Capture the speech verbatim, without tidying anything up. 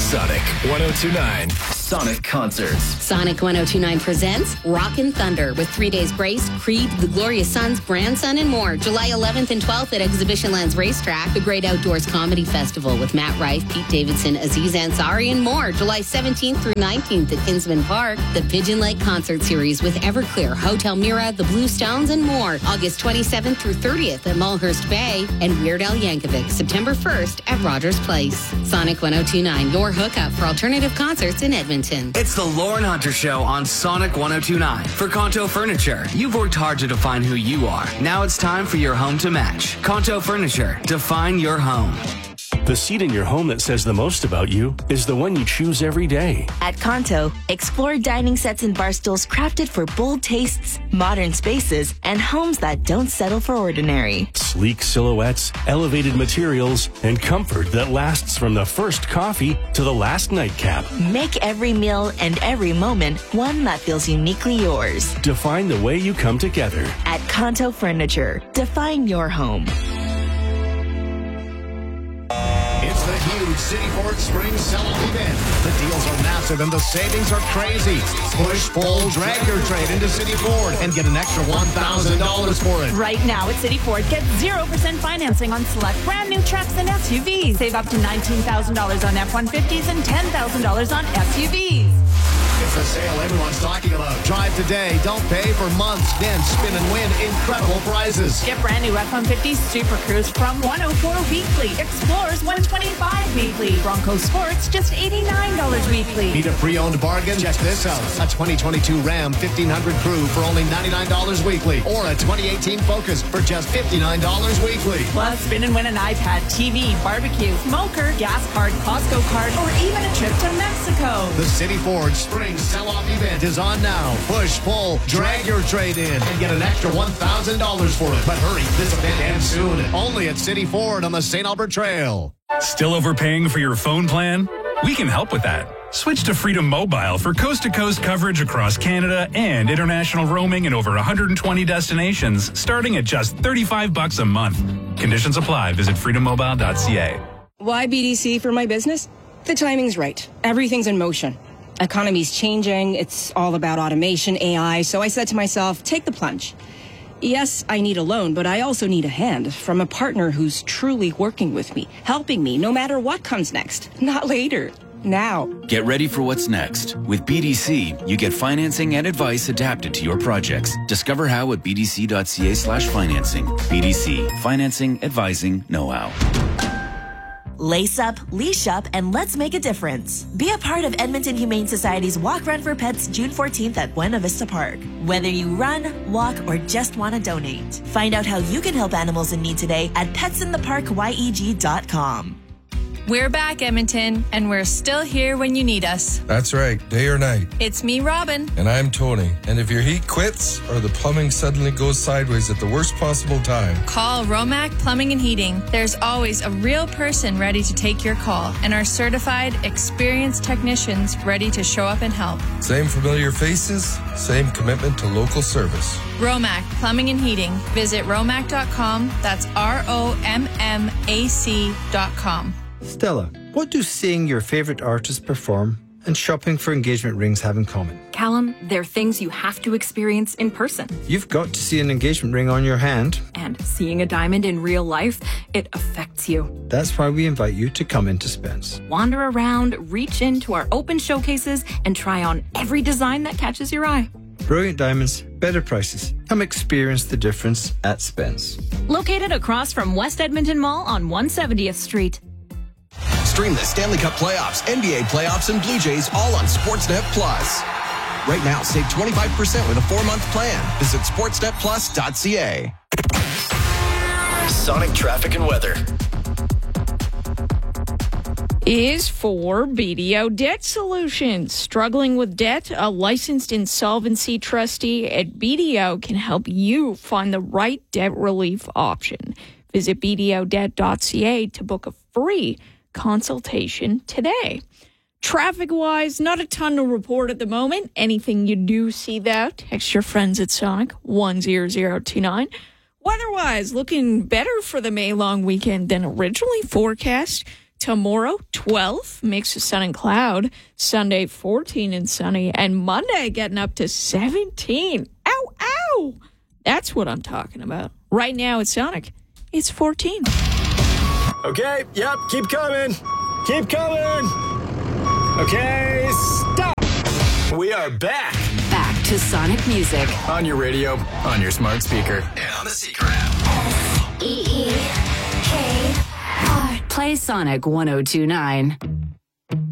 Sonic one oh two point nine. Sonic Concerts. Sonic one oh two point nine presents Rockin' Thunder with Three Days Grace, Creed, The Glorious Sons, Grandson, and more. July eleventh and twelfth at Exhibition Lands Racetrack. The Great Outdoors Comedy Festival with Matt Rife, Pete Davidson, Aziz Ansari, and more. July seventeenth through nineteenth at Kinsman Park. The Pigeon Lake Concert Series with Everclear, Hotel Mira, The Blue Stones, and more. August twenty-seventh through thirtieth at Mulhurst Bay. And Weird Al Yankovic, September first at Rogers Place. Sonic one oh two point nine, your hookup for alternative concerts in Edmonton. It's the Lauren Hunter Show on Sonic one oh two point nine. For Conto Furniture, you've worked hard to define who you are. Now it's time for your home to match. Conto Furniture, define your home. The seat in your home that says the most about you is the one you choose every day. At Conto, explore dining sets and bar stools crafted for bold tastes, modern spaces, and homes that don't settle for ordinary. Sleek silhouettes, elevated materials, and comfort that lasts from the first coffee to the last nightcap. Make every meal and every moment one that feels uniquely yours. Define the way you come together. At Conto Furniture, define your home. It's the huge City Ford Spring Sell-Off event. The deals are massive and the savings are crazy. Push, pull, drag your trade into City Ford and get an extra one thousand dollars for it. Right now at City Ford, get zero percent financing on select brand new trucks and S U Vs. Save up to nineteen thousand dollars on F one fifties and ten thousand dollars on S U Vs. It's a sale everyone's talking about. Drive today, don't pay for months, then spin and win incredible prizes. Get brand new F one fifty Super Cruise from one oh four weekly. Explorers one twenty-five weekly. Bronco Sports just eighty-nine dollars weekly. Need a pre-owned bargain? Check this out. A twenty twenty-two Ram fifteen hundred Crew for only ninety-nine dollars weekly. Or a twenty eighteen Focus for just fifty-nine dollars weekly. Plus, spin and win an iPad, T V, barbecue, smoker, gas card, Costco card, or even a trip to Mexico. The City Ford Spring Sell-Off event is on now. Push, pull, drag your trade in and get an extra one thousand dollars for it. But hurry, this event ends soon. Only at City Ford on the Saint Albert Trail. Still overpaying for your phone plan? We can help with that. Switch to Freedom Mobile for coast-to-coast coverage across Canada and international roaming in over one hundred twenty destinations, starting at just thirty-five bucks a month. Conditions apply. Visit freedom mobile dot c a. Why B D C for my business? The timing's right. Everything's in motion. Economy's changing. It's all about automation, A I. So I said to myself, take the plunge. Yes, I need a loan, but I also need a hand from a partner who's truly working with me, helping me no matter what comes next. Not later. Now. Get ready for what's next. With B D C, you get financing and advice adapted to your projects. Discover how at b d c dot c a slash financing. B D C, financing, advising, know-how. Lace up, leash up, and let's make a difference. Be a part of Edmonton Humane Society's Walk Run for Pets June fourteenth at Buena Vista Park. Whether you run, walk, or just want to donate, find out how you can help animals in need today at pets in the park y e g dot com. We're back, Edmonton, and we're still here when you need us. That's right, day or night. It's me, Robin. And I'm Tony. And if your heat quits or the plumbing suddenly goes sideways at the worst possible time, call Romac Plumbing and Heating. There's always a real person ready to take your call, and our certified, experienced technicians ready to show up and help. Same familiar faces, same commitment to local service. Romac Plumbing and Heating. Visit romac dot com. That's R O M M A C dot com. Stella, what do seeing your favorite artist perform and shopping for engagement rings have in common? Callum, they're things you have to experience in person. You've got to see an engagement ring on your hand. And seeing a diamond in real life, it affects you. That's why we invite you to come into Spence. Wander around, reach into our open showcases, and try on every design that catches your eye. Brilliant diamonds, better prices. Come experience the difference at Spence. Located across from West Edmonton Mall on one hundred seventieth Street. Stream the Stanley Cup playoffs, N B A playoffs, and Blue Jays all on Sportsnet Plus. Right now, save twenty-five percent with a four-month plan. Visit sportsnet plus dot c a. Sonic traffic and weather is for B D O Debt Solutions. Struggling with debt? A licensed insolvency trustee at B D O can help you find the right debt relief option. Visit b d o debt dot c a to book a free consultation today. Traffic-wise, not a ton to report at the moment. Anything you do see that, text your friends at Sonic one zero zero two nine. Weather-wise, looking better for the May long weekend than originally forecast. Tomorrow, twelve, mix of sun and cloud. Sunday, fourteen and sunny. And Monday, getting up to seventeen. Ow, ow! That's what I'm talking about. Right now at Sonic, it's fourteen. Okay, yep, keep coming. Keep coming. Okay, stop. We are back. Back to Sonic Music. On your radio, on your smart speaker, and on the Seeker app. E E K R. Play Sonic one oh two nine.